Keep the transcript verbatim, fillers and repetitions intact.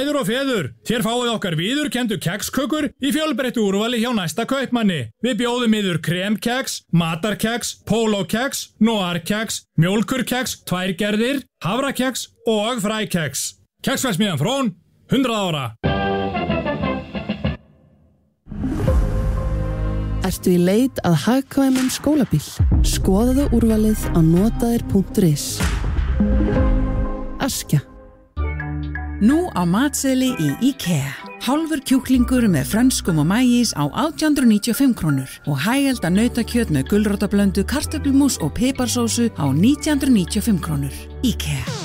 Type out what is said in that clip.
Mæður og feður, þér fáið okkar viðurkenndu kekskökur í fjölbreyttu úrvali hjá næsta kaupmanni. Við bjóðum yður kremkeks, matarkeks, pólókeks, noirkeks, mjólkurkeks, tvær gerðir, havrakeks og frækeks. Keksverksmiðjan Frón, hundrað ára. Ertu í leit að hagkvæmum skólabíl? Skoðaðu úrvalið á notaðir punktur is. Askja. Nú á matseðli í IKEA. Hálfur kjúklingur með frönskum og maís á átján hundruð níutíu og fimm krónur og hægelda nautakjöt með gulrótarblöndu, kartöflumús og piparsósu á nítján hundruð níutíu og fimm krónur. IKEA.